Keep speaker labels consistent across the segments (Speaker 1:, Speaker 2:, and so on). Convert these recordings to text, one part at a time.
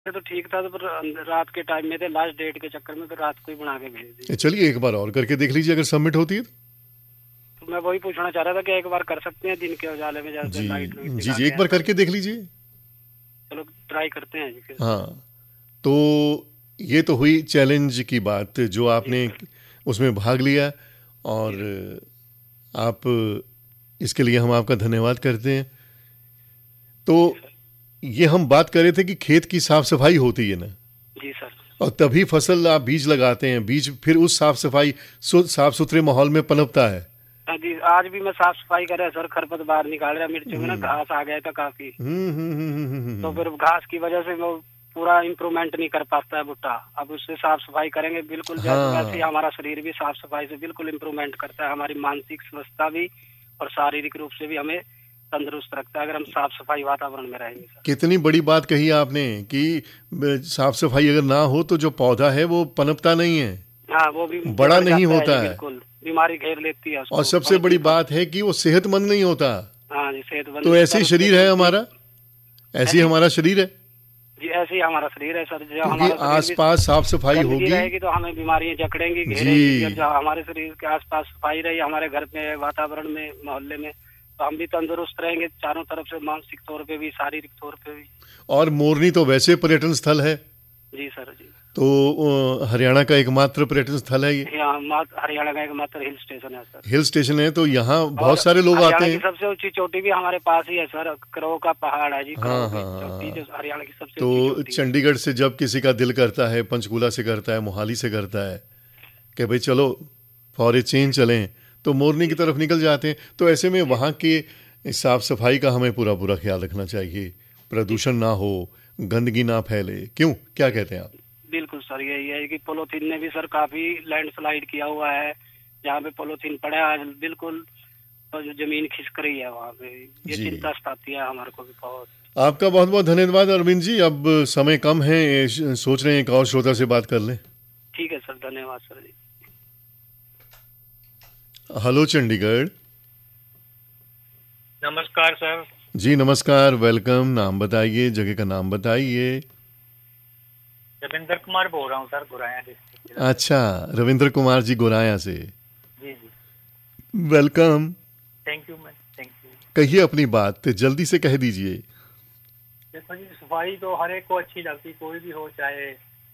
Speaker 1: तो ठीक था, तो पर रात के टाइम में थे, लास्ट डेट के चक्कर में, तो रात को ही बना के भेज दी।
Speaker 2: चलिए एक बार और करके देख लीजिए, अगर सबमिट होती है
Speaker 1: तो मैं वही पूछना चाह रहा था कि एक बार कर सकते हैं दिन के उजाले में, जैसे
Speaker 2: जी
Speaker 1: लाइट लूइट
Speaker 2: जी
Speaker 1: दिखा
Speaker 2: जी,
Speaker 1: के
Speaker 2: एक बार
Speaker 1: ऐसा?
Speaker 2: करके देख लीजिए।
Speaker 1: चलो ट्राई करते हैं जी फिर।
Speaker 2: हाँ, तो ये तो हुई चैलेंज की बात जो
Speaker 1: जी
Speaker 2: आपने
Speaker 1: सर।
Speaker 2: उसमें भाग लिया, और
Speaker 1: जी
Speaker 2: आप इसके लिए हम आपका धन्यवाद करते हैं। तो
Speaker 1: जी सर।
Speaker 2: ये हम बात कर रहे थे कि खेत की साफ सफाई होती है ना,
Speaker 1: जी सर।
Speaker 2: और तभी फसल आप बीज लगाते हैं, बीज फिर उस साफ सफाई साफ सुथरे माहौल में पनपता है।
Speaker 1: जी आज भी मैं साफ सफाई कर रहा सर, खरपतवार निकाल रहा, मिर्चों में ना घास आ गया था काफी। तो फिर घास की वजह से वो पूरा इम्प्रूवमेंट नहीं कर पाता है भुट्टा। अब उससे साफ सफाई करेंगे बिल्कुल, जैसे वैसे ही
Speaker 2: हाँ
Speaker 1: हमारा शरीर भी साफ सफाई से बिल्कुल इम्प्रूवमेंट करता है, हमारी मानसिक स्वस्थता भी और शारीरिक रूप से भी हमें तंदुरुस्त रखता है, अगर हम साफ सफाई वातावरण में रहेंगे सर।
Speaker 2: कितनी बड़ी बात कही आपने कि साफ सफाई अगर ना हो तो जो पौधा है वो पनपता नहीं है,
Speaker 1: हाँ वो भी
Speaker 2: बड़ा
Speaker 1: बिगड़
Speaker 2: नहीं
Speaker 1: जाता
Speaker 2: होता
Speaker 1: जी,
Speaker 2: है,
Speaker 1: बिल्कुल बीमारी घेर लेती है
Speaker 2: और
Speaker 1: उसको
Speaker 2: सबसे
Speaker 1: फल
Speaker 2: बड़ी
Speaker 1: की।
Speaker 2: बात है कि वो सेहतमंद नहीं होता।
Speaker 1: हाँ जी, सेहतमंद
Speaker 2: तो
Speaker 1: नहीं
Speaker 2: ऐसे
Speaker 1: सर,
Speaker 2: ही
Speaker 1: उससे
Speaker 2: शरीर है हमारा, ऐसे ही
Speaker 1: ऐसी
Speaker 2: हमारा शरीर है,
Speaker 1: जी ऐसे ही हमारा शरीर है सर। जो
Speaker 2: क्योंकि
Speaker 1: हमारा शरीर भी
Speaker 2: आसपास साफ सफाई
Speaker 1: गंदगी
Speaker 2: होगी।
Speaker 1: रहेगी तो हमें बीमारियां जकड़ेंगी, घेरेंगी।
Speaker 2: जी
Speaker 1: जब जहाँ हमारे शरीर के आसपास सफाई रही, हमारे घर में, वातावरण में, मोहल्ले में, तो हम भी तंदुरुस्त रहेंगे चारों तरफ से, मानसिक तौर पे भी, शारीरिक तौर पे भी।
Speaker 2: और मोरनी तो वैसे पर्यटन स्थल है,
Speaker 1: जी सर जी।
Speaker 2: तो हरियाणा का एकमात्र पर्यटन स्थल है ये,
Speaker 1: यहाँ हरियाणा का एकमात्र हिल स्टेशन है सर।
Speaker 2: हिल स्टेशन है, तो यहाँ
Speaker 1: और
Speaker 2: बहुत सारे लोग
Speaker 1: हरियाणा
Speaker 2: आते
Speaker 1: की
Speaker 2: हैं।
Speaker 1: सबसे ऊंची चोटी भी हमारे पास ही है सर, करो का पहाड़ है जी,
Speaker 2: हाँ
Speaker 1: करो
Speaker 2: हाँ
Speaker 1: की चोटी, जो
Speaker 2: हाँ,
Speaker 1: हरियाणा की सबसे ऊंची
Speaker 2: तो
Speaker 1: चोटी है।
Speaker 2: चंडीगढ़ से जब किसी का दिल करता है, पंचकूला से करता है, मोहाली से करता है कि भाई चलो फॉर ए चेंज चलें, तो मोरनी की तरफ निकल जाते हैं। तो ऐसे में वहाँ के साफ सफाई का हमें पूरा पूरा ख्याल रखना चाहिए, प्रदूषण ना हो, गंदगी ना फैले। क्यों, क्या कहते हैं आप?
Speaker 1: बिल्कुल सर, यही है कि पॉलीथीन ने भी सर काफी लैंडस्लाइड किया हुआ है, जहाँ पे पॉलीथीन पड़ा है आज बिल्कुल, तो जो जमीन खिसक रही है वहाँ पे, ये
Speaker 2: जी,
Speaker 1: चिंता सताती है हमारे को भी बहुत।
Speaker 2: आपका बहुत बहुत धन्यवाद अरविंद जी। अब समय कम है, सोच रहे हैं एक और श्रोता से बात कर लें।
Speaker 1: ठीक है सर, धन्यवाद सर जी।
Speaker 2: हेलो चंडीगढ़।
Speaker 3: नमस्कार सर।
Speaker 2: जी नमस्कार, वेलकम। नाम बताइए, जगह का नाम बताइए।
Speaker 3: रविंद्र कुमार बोल रहा हूँ सर, गुराया डिस्ट्रिक्ट।
Speaker 2: अच्छा, रविंद्र कुमार जी गोराया से,
Speaker 3: जी जी,
Speaker 2: welcome.
Speaker 3: Thank you ma'am, thank you.
Speaker 2: कहिए अपनी बात, जल्दी से कह दीजिए।
Speaker 3: देखो जी, सफाई तो हर एक को अच्छी लगती, कोई भी हो, चाहे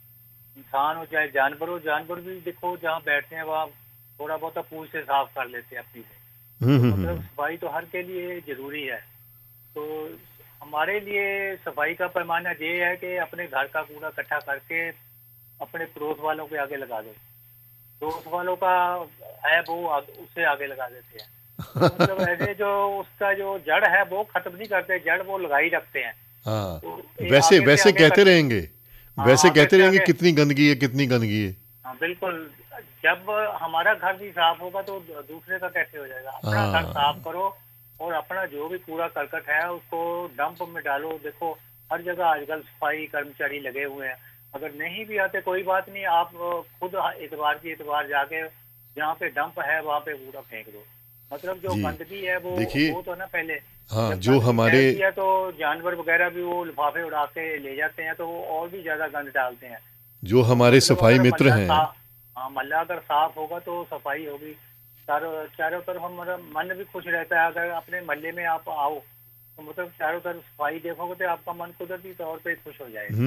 Speaker 3: इंसान हो चाहे जानवर हो। जानवर भी देखो जहाँ बैठते हैं वहाँ थोड़ा बहुत पूंछ से साफ कर लेते हैं अपनी से। मतलब सफाई तो हर के लिए जरूरी है। तो हमारे लिए सफाई का पैमाना ये है कि अपने घर का कूड़ा इकट्ठा करके अपने पड़ोस वालों के आगे लगा दो। पड़ोस वालों का है वो उससे आगे लगा देते हैं। मतलब ऐसे जो उसका जो जड़ है वो खत्म नहीं करते, जड़ वो लगा ही रखते हैं।
Speaker 2: हाँ,
Speaker 3: तो
Speaker 2: वैसे
Speaker 3: आगे से
Speaker 2: वैसे
Speaker 3: आगे
Speaker 2: कहते रहेंगे, वैसे
Speaker 3: आगे
Speaker 2: कहते
Speaker 3: से
Speaker 2: रहेंगे
Speaker 3: आगे।
Speaker 2: कितनी गंदगी है, कितनी गंदगी है।
Speaker 3: हाँ बिल्कुल, जब हमारा घर भी साफ होगा तो दूसरे का कैसे हो जाएगा। अपना घर
Speaker 2: हाँ
Speaker 3: साफ करो और अपना जो भी कूड़ा करकट है उसको डंप में डालो। देखो हर जगह आजकल सफाई कर्मचारी लगे हुए हैं, अगर नहीं भी आते कोई बात नहीं, आप खुद इतवार जाके जहाँ पे डंप है वहाँ पे कूड़ा फेंक दो। मतलब जो
Speaker 2: जी,
Speaker 3: गंदगी है
Speaker 2: देखिए,
Speaker 3: वो तो ना पहले
Speaker 2: हाँ
Speaker 3: जब
Speaker 2: जो
Speaker 3: गंदगी
Speaker 2: हमारे,
Speaker 3: फैलती है तो जानवर वगैरह भी वो लिफाफे उड़ा के ले जाते हैं, तो वो और भी ज्यादा गंद डालते हैं।
Speaker 2: जो हमारे
Speaker 3: मतलब
Speaker 2: सफाई
Speaker 3: अगर
Speaker 2: मित्र
Speaker 3: मल्ला
Speaker 2: हैं,
Speaker 3: साफ, हाँ मल्ला अगर साफ होगा तो सफाई होगी। चारों चारों तरफ हमारा मन भी खुश रहता है। अगर अपने मोहल्ले में आप आओ तो मतलब चारों तरफ सफाई देखोगे तो आपका मन कुदरती तौर पे खुश हो जाएगा।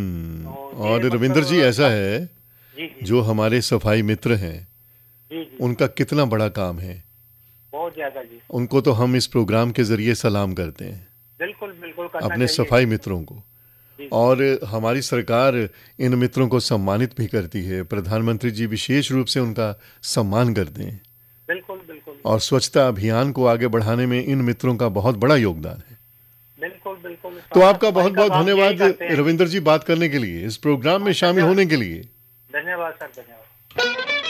Speaker 3: तो
Speaker 2: और
Speaker 3: ये
Speaker 2: रविंद्र जी
Speaker 3: मतलब
Speaker 2: ऐसा है,
Speaker 3: जी जी
Speaker 2: जो हमारे सफाई मित्र हैं
Speaker 3: जी जी,
Speaker 2: उनका कितना बड़ा काम है,
Speaker 3: बहुत ज्यादा जी।
Speaker 2: उनको तो हम इस प्रोग्राम के जरिए सलाम करते हैं,
Speaker 3: बिल्कुल बिल्कुल करना
Speaker 2: अपने
Speaker 3: चाहिए
Speaker 2: सफाई
Speaker 3: जी।
Speaker 2: मित्रों को।
Speaker 3: जी
Speaker 2: और हमारी सरकार इन मित्रों को सम्मानित भी करती है, प्रधानमंत्री जी विशेष रूप से उनका सम्मान करते हैं,
Speaker 3: बिल्कुल बिल्कुल
Speaker 2: और स्वच्छता अभियान को आगे बढ़ाने में इन मित्रों का बहुत बड़ा योगदान है।
Speaker 3: बिल्कुल बिल्कुल।
Speaker 2: तो आपका
Speaker 3: सफाई
Speaker 2: बहुत
Speaker 3: का
Speaker 2: बहुत
Speaker 3: काम यही
Speaker 2: धन्यवाद
Speaker 3: करते हैं जी।
Speaker 2: रविंद्र जी, बात करने के लिए, इस प्रोग्राम में शामिल
Speaker 3: धन्यवाद
Speaker 2: होने के लिए।
Speaker 3: धन्यवाद सर, धन्यवाद।